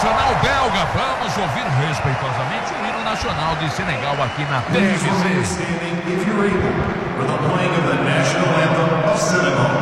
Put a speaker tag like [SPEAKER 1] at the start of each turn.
[SPEAKER 1] nacional belga. Vamos ouvir respeitosamente o hino nacional de Senegal aqui na TRC.
[SPEAKER 2] For the playing of the national anthem of Senegal.